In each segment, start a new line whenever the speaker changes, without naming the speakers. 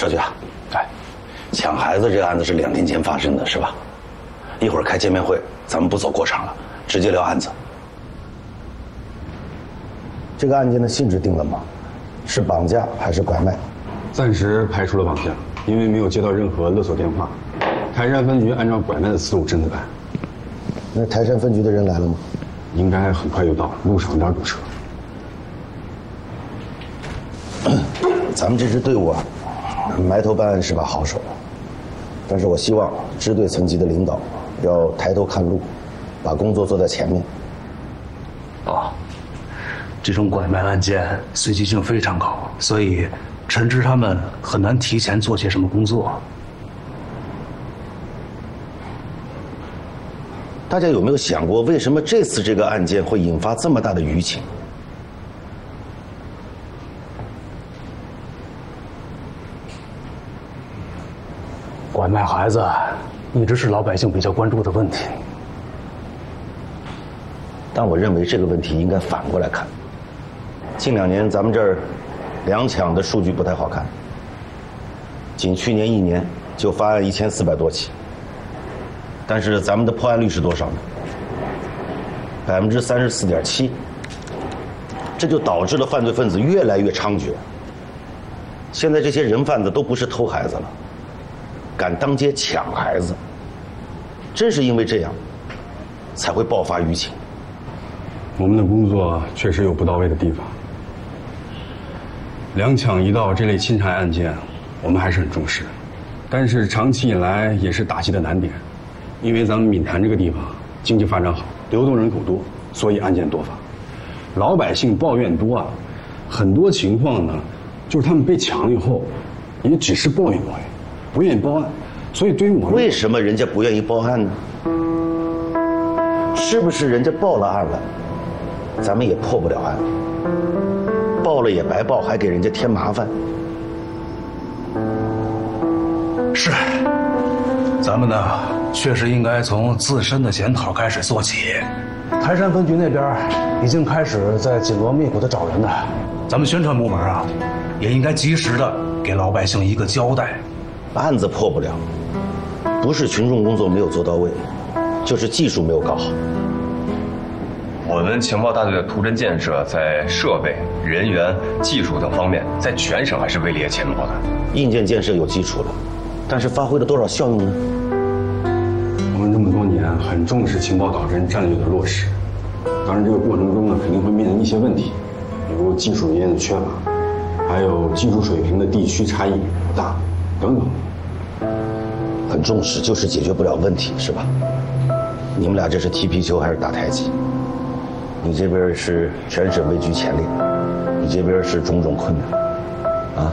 赵局，哎，抢孩子这个案子是2天前发生的，是吧？一会儿开见面会，咱们不走过场了，直接聊案子。
这个案件的性质定了吗？是绑架还是拐卖？
暂时排除了绑架，因为没有接到任何勒索电话。台山分局按照拐卖的思路正在办。
那台山分局的人来了吗？
应该很快就到，路上有点堵车。
咱们这支队伍啊，埋头办案是把好手，但是我希望支队层级的领导要抬头看路，把工作做在前面。
这种拐卖案件随机性非常高，所以陈芝他们很难提前做些什么工作。
大家有没有想过，为什么这次这个案件会引发这么大的舆情？
拐卖孩子一直是老百姓比较关注的问题，
但我认为这个问题应该反过来看。近2年咱们这儿2抢的数据不太好看，仅去年1年就发案1400多起，但是咱们的破案率是多少呢？34.7%，这就导致了犯罪分子越来越猖獗。现在这些人贩子都不是偷孩子了，敢当街抢孩子，正是因为这样，才会爆发舆情。
我们的工作确实有不到位的地方。2抢1盗这类侵占案件，我们还是很重视，但是长期以来也是打击的难点。因为咱们闽潭这个地方经济发展好，流动人口多，所以案件多发。老百姓抱怨多啊，很多情况呢，就是他们被抢以后，也只是抱怨，不愿意报案。所以对于我们，
为什么人家不愿意报案呢？是不是人家报了案了，咱们也破不了案？报了也白报，还给人家添麻烦。
是，咱们呢确实应该从自身的检讨开始做起。台山分局那边已经开始在紧锣密鼓的找人了，咱们宣传部门啊，也应该及时的给老百姓一个交代。
案子破不了，不是群众工作没有做到位，就是技术没有搞好。
我们情报大队的图侦建设在设备、人员、技术等方面，在全省还是位列前茅的。
硬件建设有基础了，但是发挥了多少效用呢？
我们这么多年很重视情报导侦战略的落实，当然这个过程中呢，肯定会面临一些问题，比如技术人员的缺乏，还有技术水平的地区差异不大等等。
很重视就是解决不了问题，是吧？你们俩这是踢皮球还是打太极？你这边是全省位居前列，你这边是种种困难，啊？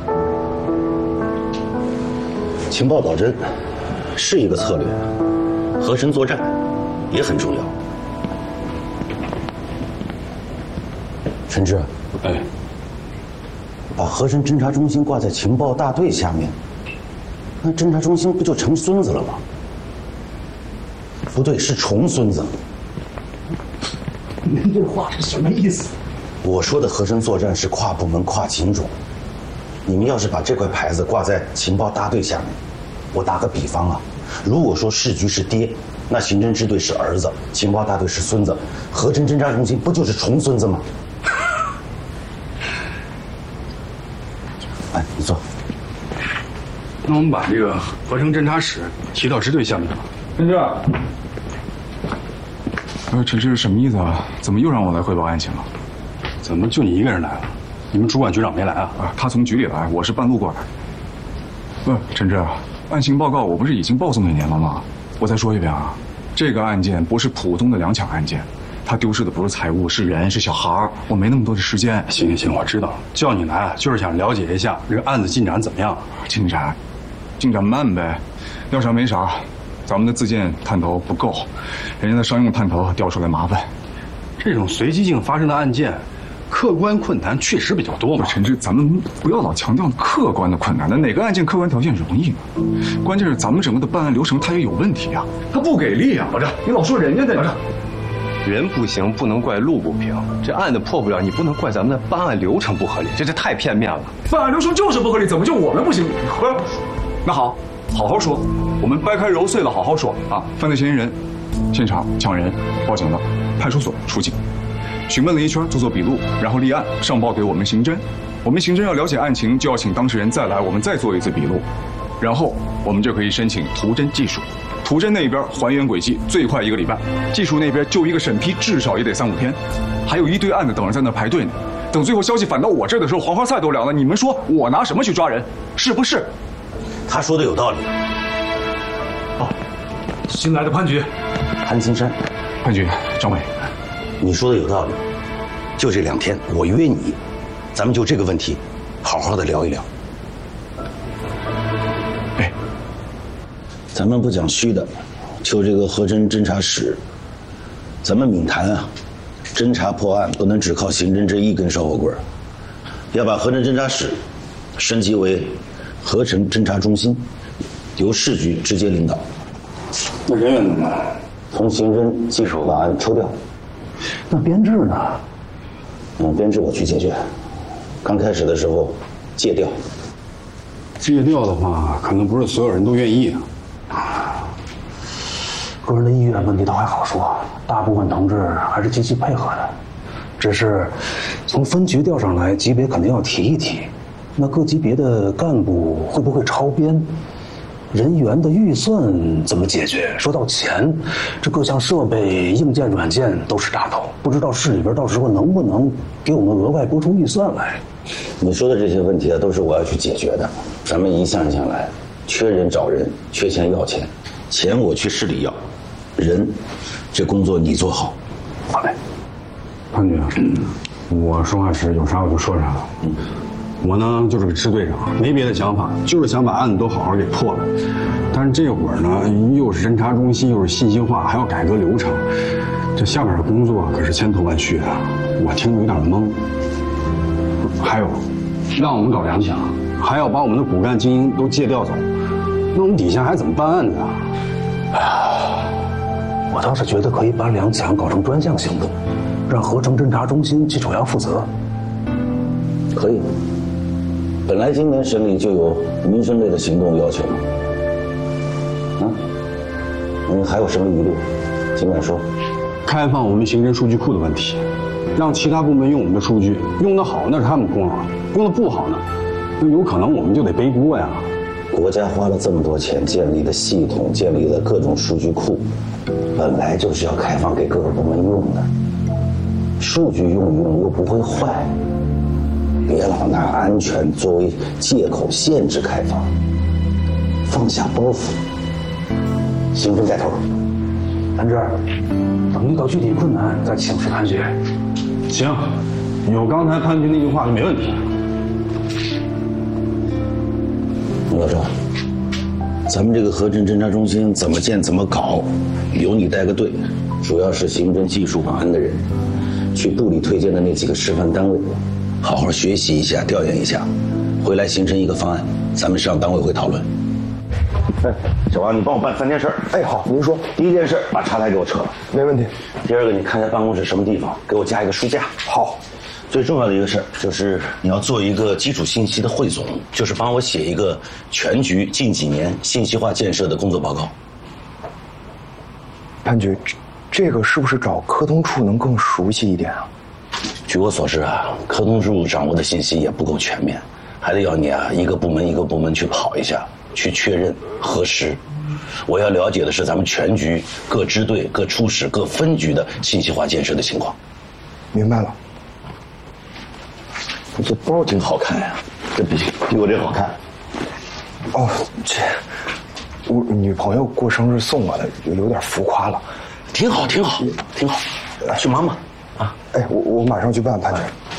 情报导侦是一个策略，和珅作战也很重要。
陈志，
哎，
把和珅侦察中心挂在情报大队下面，那侦察中心不就成孙子了吗？不对，是重孙子。
您这话是什么意思？
我说的和珅作战是跨部门、跨情种。你们要是把这块牌子挂在情报大队下面，我打个比方啊，如果说市局是爹，那刑侦支队是儿子，情报大队是孙子，和珅侦察中心不就是重孙子吗？哎，你坐。
那我们把这个合成侦察室提到支队下面吧。
陈志，陈志什么意思啊？怎么又让我来汇报案情了？
怎么就你一个人来了？你们主管局长没来啊？
他从局里来，我是半路过来。陈志，案情报告我不是已经报送给您了吗？我再说一遍啊，这个案件不是普通的2抢案件，他丢失的不是财物，是人，是小孩，我没那么多的时间。
行，我知道，叫你来啊，就是想了解一下这个案子进展怎么样。
进展慢呗，要啥没啥。咱们的自建探头不够，人家的商用探头调出来麻烦。
这种随机性发生的案件，客观困难确实比较多嘛。
陈志，咱们不要老强调客观的困难，那哪个案件客观条件容易呢？关键是咱们整个的办案流程它也有问题啊，他不给力啊！老张，你老说人家的。老张，
人不行不能怪路不平，这案子破不了，你不能怪咱们的办案流程不合理，这太片面了。
办案流程就是不合理，怎么就我们不行？不是，那好好说，我们掰开揉碎了好好说啊。犯罪嫌疑人现场抢人，报警了，派出所出警，询问了一圈，做笔录，然后立案上报给我们刑侦。我们刑侦要了解案情，就要请当事人再来，我们再做一次笔录，然后我们就可以申请图侦技术。图侦那边还原轨迹最快1个礼拜，技术那边就一个审批至少也得3、5天，还有一堆案子等着在那排队呢。等最后消息反到我这儿的时候，黄花菜都凉了。你们说我拿什么去抓人？是不是？
他说的有道理。
哦，新来的潘局，
潘金山，
潘局，张伟，
你说的有道理。就这2天，我约你，咱们就这个问题，好好的聊一聊。
哎，
咱们不讲虚的，就这个和侦侦查室，咱们闽潭啊，侦查破案不能只靠刑侦这一根烧火棍，要把和侦侦查室升级为合成侦查中心，由市局直接领导。
那人员怎么办？
从刑侦技术把案抽掉。
那编制呢？
编制我去解决。刚开始的时候戒掉。
戒掉的话，可能不是所有人都愿意的。
个人的意愿问题倒还好说，大部分同志还是积极配合的。只是从分局调上来，级别肯定要提一提。那各级别的干部会不会超编？人员的预算怎么解决？说到钱，这各项设备、硬件、软件都是大头，不知道市里边到时候能不能给我们额外拨出预算来？
你说的这些问题啊，都是我要去解决的。咱们一项一项来，缺人找人，缺钱要钱，钱我去市里要，人，这工作你做好。
好嘞，
潘局，我说话是有啥我就说啥。我呢就是个支队长，没别的想法，就是想把案子都好好给破了。但是这会儿呢，又是侦查中心，又是信息化，还要改革流程，这下边的工作可是千头万绪的，我听着有点懵。还有，让我们搞2抢，还要把我们的骨干精英都借调走，那我们底下还怎么办案子啊？
我倒是觉得可以把2抢搞成专项行动，让合成侦查中心去主要负责。
可以。本来今年审理就有民生类的行动要求嘛。你还有什么疑虑，尽管说。
开放我们刑侦数据库的问题，让其他部门用我们的数据，用得好那是他们功劳，用得不好呢，那有可能我们就得背锅呀。
国家花了这么多钱建立的系统，建立了各种数据库，本来就是要开放给各个部门用的。数据用一用又不会坏，别老拿安全作为借口限制开放，放下包袱，刑侦带头。
谭志，等遇到具体困难再请示潘局。
行，有刚才潘局那句话就没问题。
老赵，咱们这个合侦侦查中心怎么建怎么搞，由你带个队，主要是刑侦技术把案的人，去部里推荐的那几个示范单位，好好学习一下，调研一下，回来形成一个方案，咱们上党委会讨论。哎，小王，你帮我办3件事。
哎，好，您说。
第一件事，把茶台给我撤了，
没问题。
第二个，你看一下办公室什么地方，给我加一个书架。
好。
最重要的一个事儿就是你要做一个基础信息的汇总，就是帮我写一个全局近几年信息化建设的工作报告。
潘局，这个是不是找科通处能更熟悉一点啊？
据我所知啊，科通处掌握的信息也不够全面，还得要你啊一个部门一个部门去跑一下，去确认核实。我要了解的是咱们全局各支队、各处室、各分局的信息化建设的情况。
明白了。
你这包挺好看呀，这比我这好看。
哦，这我女朋友过生日送我的，有点浮夸了。
挺好，挺好，挺好。去忙吧，啊！
哎，我马上去办，潘局。